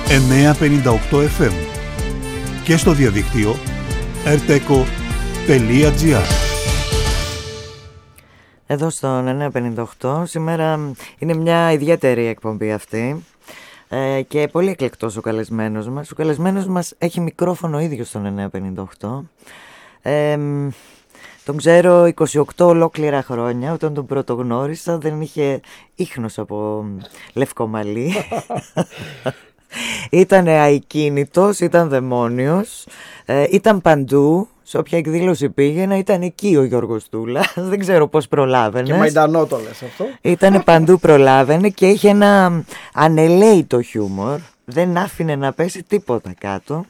958 FM και στο διαδίκτυο rteco.gr. Εδώ στο 958 σήμερα είναι μια ιδιαίτερη εκπομπή αυτή και πολύ εκλεκτός ο καλεσμένος μας. Ο καλεσμένος μας έχει μικρόφωνο ίδιο στο 958. Τον ξέρω 28 ολόκληρα χρόνια. Όταν τον πρωτογνώρισα δεν είχε ίχνος από λευκομαλί. Ήταν αικίνητος, ήταν δαιμόνιος, ήταν παντού. Σε όποια εκδήλωση πήγαινα ήταν εκεί ο Γιώργος Τούλα. Δεν ξέρω πώς προλάβαινες. Και μαϊντανό το λες αυτό. Ήτανε παντού, προλάβαινε και είχε ένα ανελαίητο χιούμορ. Δεν άφηνε να πέσει τίποτα κάτω.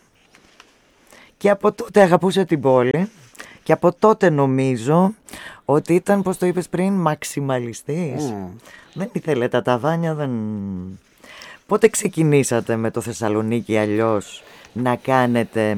Και από τότε αγαπούσε την πόλη. Και από τότε νομίζω ότι ήταν, πώς το είπες πριν, μαξιμαλιστής. Δεν ήθελε τα ταβάνια, δεν... Πότε ξεκινήσατε με το Θεσσαλονίκη αλλιώς να κάνετε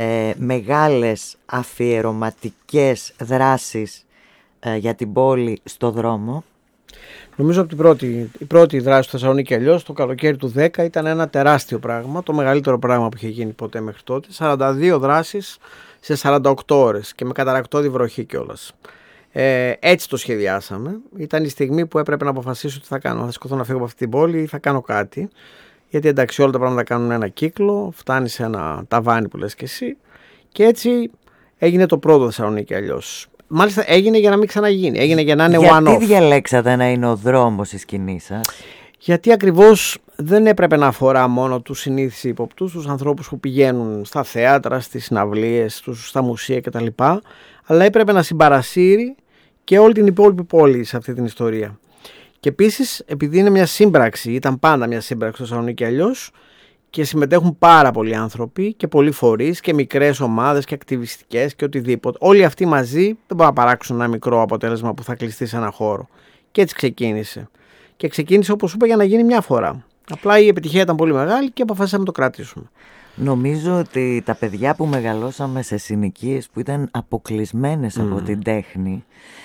μεγάλες αφιερωματικές δράσεις για την πόλη στο δρόμο? Νομίζω ότι η πρώτη δράση του Θεσσαλονίκη αλλιώς το καλοκαίρι του 10 ήταν ένα τεράστιο πράγμα, το μεγαλύτερο πράγμα που είχε γίνει ποτέ μέχρι τότε. 42 δράσεις σε 48 ώρες και με καταρακτώδη βροχή κιόλας. Έτσι το σχεδιάσαμε. Ήταν η στιγμή που έπρεπε να αποφασίσω τι θα κάνω. Θα σηκωθώ να φύγω από αυτή την πόλη ή θα κάνω κάτι. Γιατί εντάξει, όλα τα πράγματα κάνουν ένα κύκλο, φτάνει σε ένα ταβάνι που λες και εσύ. Και έτσι έγινε το πρώτο Θεσσαλονίκη αλλιώς. Μάλιστα έγινε για να μην ξαναγίνει. Έγινε για να είναι one-off. Γιατί διαλέξατε να είναι ο δρόμος η σκηνή σας? Γιατί ακριβώς δεν έπρεπε να αφορά μόνο τους συνήθεις υποπτούς, τους ανθρώπους που πηγαίνουν στα θέατρα, στις συναυλίες, στα μουσεία κτλ. Αλλά έπρεπε να συμπαρασύρει και όλη την υπόλοιπη πόλη σε αυτή την ιστορία. Και επίσης, επειδή είναι μια σύμπραξη, ήταν πάντα μια σύμπραξη στο Θεσσαλονίκη αλλιώς, και συμμετέχουν πάρα πολλοί άνθρωποι και πολλοί φορείς και μικρές ομάδες και ακτιβιστικές και οτιδήποτε. Όλοι αυτοί μαζί δεν μπορούν να παράξουν ένα μικρό αποτέλεσμα που θα κλειστεί σε ένα χώρο. Και έτσι ξεκίνησε. Και ξεκίνησε, όπως είπα, για να γίνει μια φορά. Απλά η επιτυχία ήταν πολύ μεγάλη και αποφάσισαμε να το κρατήσουμε. Νομίζω ότι τα παιδιά που μεγαλώσαμε σε συνοικίες που ήταν αποκλεισμένες από την τέχνη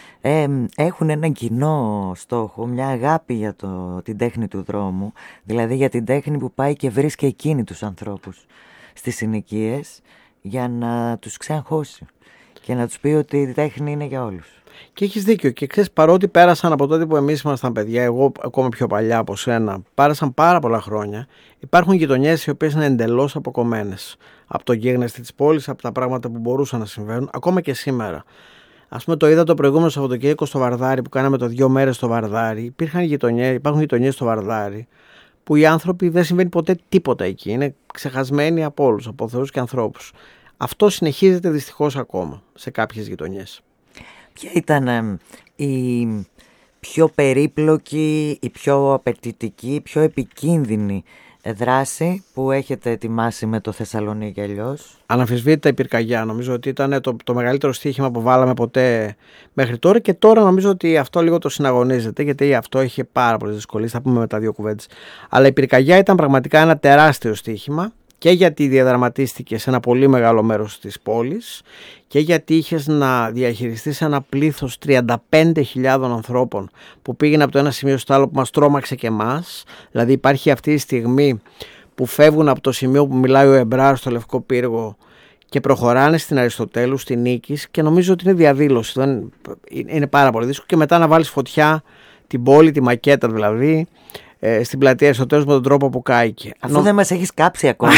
έχουν έναν κοινό στόχο, μια αγάπη για την τέχνη του δρόμου, δηλαδή για την τέχνη που πάει και βρίσκει εκείνη τους ανθρώπους στις συνοικίες για να τους ξεγχώσει και να τους πει ότι η τέχνη είναι για όλους. Και έχεις δίκιο. Και ξέρεις, παρότι πέρασαν από τότε που εμείς ήμασταν παιδιά, εγώ ακόμα πιο παλιά από σένα, πέρασαν πάρα πολλά χρόνια, υπάρχουν γειτονιές οι οποίες είναι εντελώς αποκομμένες από το γίγνεσθε της πόλης, από τα πράγματα που μπορούσαν να συμβαίνουν, ακόμα και σήμερα. Ας πούμε, το είδα το προηγούμενο Σαββατοκύριακο στο Βαρδάρι που κάναμε το 2 μέρες στο Βαρδάρι. Υπάρχουν γειτονιές στο Βαρδάρι που οι άνθρωποι δεν συμβαίνει ποτέ τίποτα εκεί. Είναι ξεχασμένοι από όλους, από θεούς και ανθρώπους. Αυτό συνεχίζεται δυστυχώς ακόμα σε κάποιες γειτονιές. Ποια ήταν η πιο περίπλοκη, η πιο απαιτητική, η πιο επικίνδυνη δράση που έχετε ετοιμάσει με το Θεσσαλονίκη αλλιώς? Αναμφισβήτητα η πυρκαγιά. Νομίζω ότι ήταν το μεγαλύτερο στοίχημα που βάλαμε ποτέ μέχρι τώρα, και τώρα νομίζω ότι αυτό λίγο το συναγωνίζεται, γιατί αυτό είχε πάρα πολλές δυσκολίες. Θα πούμε μετά 2 κουβέντες. Αλλά η πυρκαγιά ήταν πραγματικά ένα τεράστιο στοίχημα, και γιατί διαδραματίστηκε σε ένα πολύ μεγάλο μέρος της πόλης και γιατί είχες να διαχειριστείς ένα πλήθος 35.000 ανθρώπων που πήγαινε από το ένα σημείο στο άλλο, που μας τρόμαξε και εμάς. Δηλαδή υπάρχει αυτή η στιγμή που φεύγουν από το σημείο που μιλάει ο Εμπράρ στο Λευκό Πύργο και προχωράνε στην Αριστοτέλου, στην Νίκης, και νομίζω ότι είναι διαδήλωση. Είναι πάρα πολύ δύσκολο. Και μετά να βάλεις φωτιά την πόλη, τη μακέτα δηλαδή, στην πλατεία Αριστοτέλους με τον τρόπο που κάηκε. Αφού δεν μας έχεις κάψει ακόμα.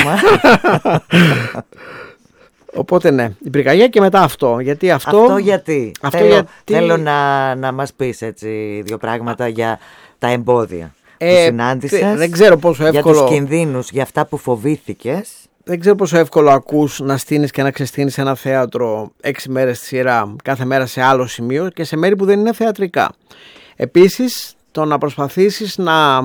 Οπότε ναι, η πυρκαγιά και μετά αυτό. Γιατί γιατί. Θέλω να μας πεις έτσι 2 πράγματα για τα εμπόδια που συνάντησες. Δεν ξέρω πόσο εύκολο. Για τους κινδύνους, για αυτά που φοβήθηκες. Δεν ξέρω πόσο εύκολο ακούς να στείνεις και να ξεστείνεις ένα θέατρο 6 μέρες στη σειρά, κάθε μέρα σε άλλο σημείο και σε μέρη που δεν είναι θεατρικά. Επίσης, το να προσπαθήσεις να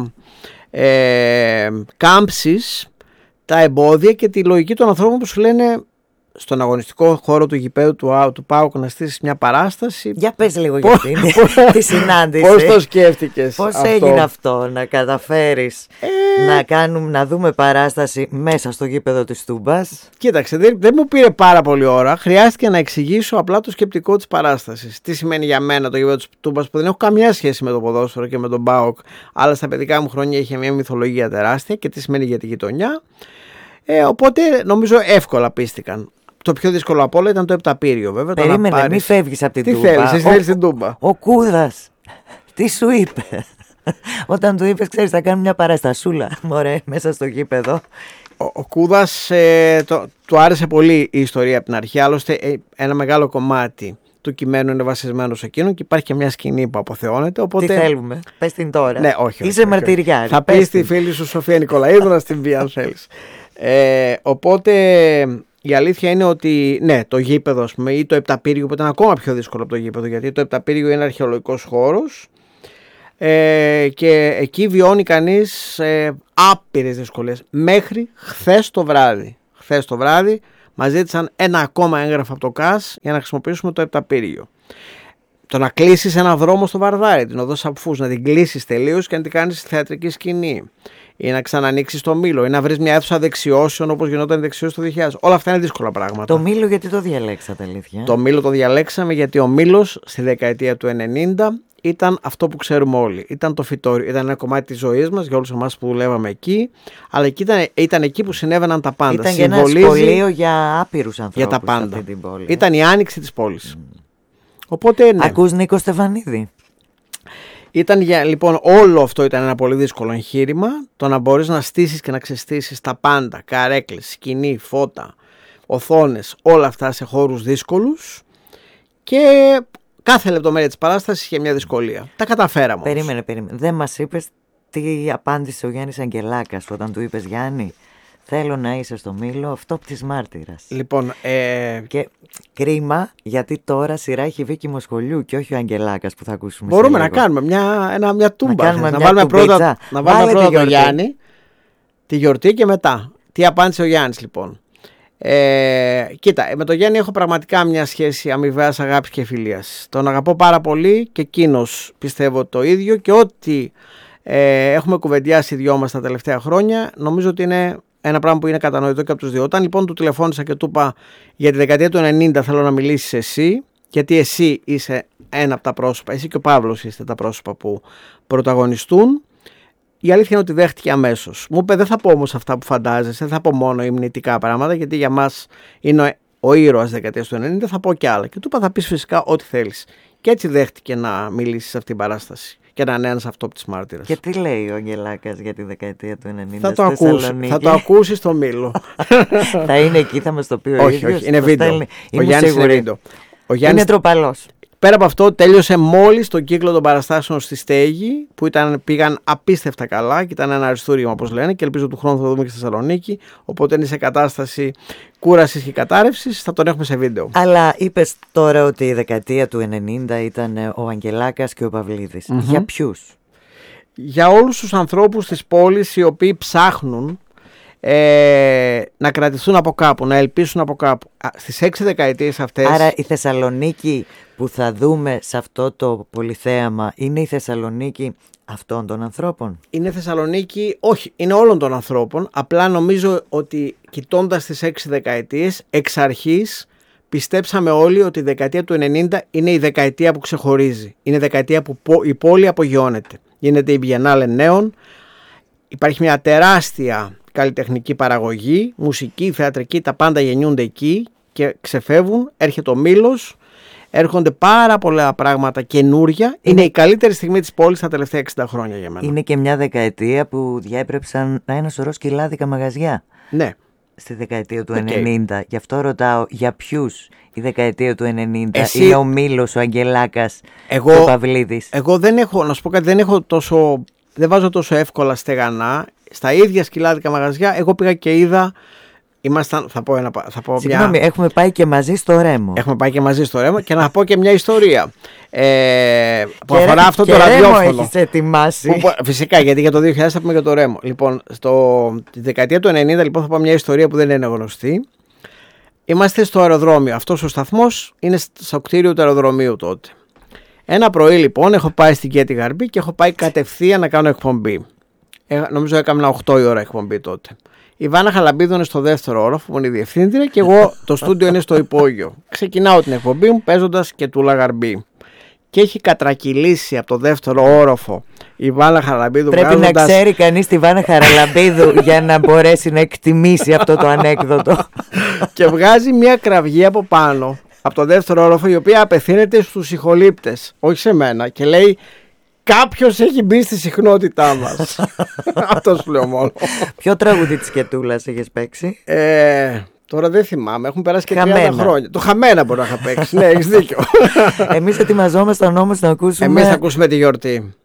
κάμψεις τα εμπόδια και τη λογική των ανθρώπων που σου λένε στον αγωνιστικό χώρο του γηπέδου του ΠΑΟΚ να στήσεις μια παράσταση. Για πες λίγο για αυτήν τη συνάντηση. Πώς το σκέφτηκες? Πώς έγινε αυτό να καταφέρεις να δούμε παράσταση μέσα στο γήπεδο της Τούμπας? Κοίταξε, δεν μου πήρε πάρα πολύ ώρα. Χρειάστηκε να εξηγήσω απλά το σκεπτικό της παράστασης. Τι σημαίνει για μένα το γήπεδο της Τούμπας, που δεν έχω καμιά σχέση με το ποδόσφαιρο και με τον ΠΑΟΚ, αλλά στα παιδικά μου χρόνια είχε μια μυθολογία τεράστια, και τι σημαίνει για τη γειτονιά. Οπότε νομίζω εύκολα πίστηκαν. Το πιο δύσκολο απ' όλα ήταν το επταπύριο, βέβαια. Περίμενε, μην φεύγεις από την Τούμπα. Τι θέλεις, εσύ θέλεις την Τούμπα? Ο Κούδας, τι σου είπε όταν του είπες, ξέρεις, θα κάνουμε μια παραστασούλα, μωρέ, μέσα στο γήπεδο? Ο Κούδας του άρεσε πολύ η ιστορία από την αρχή. Άλλωστε, ένα μεγάλο κομμάτι του κειμένου είναι βασισμένο σε εκείνο και υπάρχει και μια σκηνή που αποθεώνεται. Οπότε... Τι θέλουμε, πες την τώρα. Ναι, όχι. Είσαι μαρτυριάρη. Θα πεις στη φίλη σου Σοφία Νικολαίδου να στην πει αν θέλεις. Οπότε η αλήθεια είναι ότι ναι, το γήπεδο, ας πούμε, ή το επταπύργιο, που ήταν ακόμα πιο δύσκολο από το γήπεδο, γιατί το επταπύργιο είναι αρχαιολογικός χώρος, και εκεί βιώνει κανείς άπειρες δυσκολίες μέχρι χθες το βράδυ. Χθες το βράδυ μας ζήτησαν ένα ακόμα έγγραφο από το ΚΑΣ για να χρησιμοποιήσουμε το επταπύργιο. Το να κλείσεις ένα δρόμο στο Βαρδάρι, την οδό Σαπφούς, να την κλείσεις τελείως και να την κάνεις θεατρική σκηνή, ή να ξανανοίξεις το Μήλο, ή να βρεις μια αίθουσα δεξιώσεων όπως γινόταν δεξιώσεις το 2000. Όλα αυτά είναι δύσκολα πράγματα. Το Μήλο γιατί το διαλέξατε, αλήθεια? Το Μήλο το διαλέξαμε γιατί ο Μήλος στη δεκαετία του 90 ήταν αυτό που ξέρουμε όλοι. Ήταν το φυτόριο, ήταν ένα κομμάτι της ζωής μας για όλους εμάς που δουλεύαμε εκεί, αλλά εκεί ήταν εκεί που συνέβαιναν τα πάντα. Ήταν και ένα σχολείο για άπειρους ανθρώπους για τα πάντα. σε αυτή την πόλη. Ήταν η άνοιξη της πόλης. Οπότε, ναι. Ακούς Νίκο Στεφανίδη? Λοιπόν, όλο αυτό ήταν ένα πολύ δύσκολο εγχείρημα. Το να μπορείς να στήσεις και να ξεστήσεις τα πάντα, καρέκλες, σκηνή, φώτα, οθόνες, όλα αυτά σε χώρους δύσκολους, και κάθε λεπτομέρεια της παράστασης είχε μια δυσκολία. Τα καταφέραμε όμως. Περίμενε. Δεν μας είπες τι απάντησε ο Γιάννης Αγγελάκας όταν του είπες, Γιάννη, θέλω να είσαι στο Μήλο αυτόπτης μάρτυρας? Λοιπόν, και κρίμα, γιατί τώρα σειρά έχει η Βίκη Μοσχολιού και όχι ο Αγγελάκας που θα ακούσουμε. Μπορούμε να κάνουμε μια τούμπα. Να βάλουμε πρώτα τον Γιάννη, τη γιορτή, και μετά τι απάντησε ο Γιάννης, λοιπόν. Κοίτα, με τον Γιάννη έχω πραγματικά μια σχέση αμοιβαίας αγάπης και φιλίας. Τον αγαπώ πάρα πολύ και εκείνος πιστεύω το ίδιο, και ό,τι έχουμε κουβεντιάσει οι δυο μας τα τελευταία χρόνια νομίζω ότι είναι ένα πράγμα που είναι κατανοητό και από τους δύο. Όταν λοιπόν του τηλεφώνησα και του είπα για τη δεκαετία του 90 θέλω να μιλήσεις εσύ, γιατί εσύ είσαι ένα από τα πρόσωπα, εσύ και ο Παύλος είστε τα πρόσωπα που πρωταγωνιστούν, η αλήθεια είναι ότι δέχτηκε αμέσως. Μου είπε, δεν θα πω όμως αυτά που φαντάζεσαι, δεν θα πω μόνο υμνητικά πράγματα, γιατί για μας είναι ο ήρωας δεκαετίας του 90, θα πω και άλλα. Και του είπα, θα πεις φυσικά ό,τι θέλεις. Και έτσι δέχτηκε να μιλήσει σε αυτήν την παράσταση και να είναι ένας αυτόπτης μάρτυρας. Και τι λέει ο Αγγελάκας για τη δεκαετία του 90? Θα το ακούσει στο Μήλο. Θα είναι εκεί, θα μας το πει ο ίδιος? Όχι, είναι βίντεο. Ο Γιάννης είναι βίντεο. Είναι τροπαλός. Πέρα από αυτό, τέλειωσε μόλις τον κύκλο των παραστάσεων στη Στέγη, που πήγαν απίστευτα καλά και ήταν ένα αριστούργημα, όπως λένε, και ελπίζω του χρόνου θα το δούμε και στη Θεσσαλονίκη. Οπότε είναι σε κατάσταση κούρασης και κατάρρευσης, θα τον έχουμε σε βίντεο. Αλλά είπες τώρα ότι η δεκαετία του 90 ήταν ο Αγγελάκας και ο Παυλίδης. Για ποιους? Για όλους τους ανθρώπους της πόλης οι οποίοι ψάχνουν να κρατηθούν από κάπου, να ελπίσουν από κάπου. Στις 6 δεκαετίες αυτές. Άρα η Θεσσαλονίκη που θα δούμε σε αυτό το πολυθέαμα είναι η Θεσσαλονίκη αυτών των ανθρώπων? Είναι Θεσσαλονίκη, όχι, είναι όλων των ανθρώπων. Απλά νομίζω ότι κοιτώντας τις 6 δεκαετίες, εξ αρχής πιστέψαμε όλοι ότι η δεκαετία του 90 είναι η δεκαετία που ξεχωρίζει. Είναι η δεκαετία που η πόλη απογειώνεται. Γίνεται η Biennale νέων, υπάρχει μια τεράστια καλλιτεχνική παραγωγή, μουσική, θεατρική, τα πάντα γεννιούνται εκεί και ξεφεύγουν, έρχεται ο Μήλος, έρχονται πάρα πολλά πράγματα καινούρια. Είναι η καλύτερη στιγμή της πόλης τα τελευταία 60 χρόνια για μένα. Είναι και μια δεκαετία που διέπρεψαν ένα σωρό σκυλάδικα μαγαζιά. Ναι. Στη δεκαετία του 90. Γι' αυτό ρωτάω, για ποιους η δεκαετία του 90 είναι ο Μήλος, ο Αγγελάκας και ο Παυλίδης? Εγώ δεν έχω, να σου πω κάτι, δεν βάζω τόσο εύκολα στεγανά. Στα ίδια σκυλάδικα μαγαζιά, εγώ πήγα και είδα. Συγγνώμη, έχουμε πάει και μαζί στο Ρέμο. Έχουμε πάει και μαζί στο Ρέμο και να πω και μια ιστορία που αφορά αυτό το ραδιόφωνο. Ρέμο έχεις ετοιμάσει. Φυσικά, γιατί για το 2000 θα πούμε για το Ρέμο. Λοιπόν, τη δεκαετία του 90 λοιπόν, θα πω μια ιστορία που δεν είναι γνωστή. Είμαστε στο αεροδρόμιο. Αυτός ο σταθμός είναι στο κτίριο του αεροδρομίου τότε. Ένα πρωί λοιπόν έχω πάει στην Κέτη Γαρμπή και έχω πάει κατευθείαν να κάνω εκπομπή. Νομίζω έκανα 8 η ώρα εκπομπή τότε. Η Βάνα Χαλαμπίδου είναι στο δεύτερο όροφο που είναι η διευθύντρια και εγώ το στούντιο είναι στο υπόγειο. Ξεκινάω την εκπομπή μου παίζοντας και Τούλα Γαρμπή. Και έχει κατρακυλήσει από το δεύτερο όροφο η Βάνα Χαραλαμπίδου. Πρέπει να ξέρει κανείς τη Βάνα Χαραλαμπίδου για να μπορέσει να εκτιμήσει αυτό το ανέκδοτο. Και βγάζει μια κραυγή από πάνω, από το δεύτερο όροφο, η οποία απευθύνεται στους ηχολήπτες, όχι σε μένα, και λέει: κάποιος έχει μπει στη συχνότητά μας. Αυτό σου λέω μόνο. Ποιο τραγούδι της Κετούλας έχεις παίξει? Τώρα δεν θυμάμαι, έχουν περάσει και 30 χρόνια. Το Χαμένα μπορεί να είχα παίξει. Ναι, έχεις δίκιο. Εμείς ετοιμαζόμασταν όμως να ακούσουμε. Εμείς θα ακούσουμε τη γιορτή.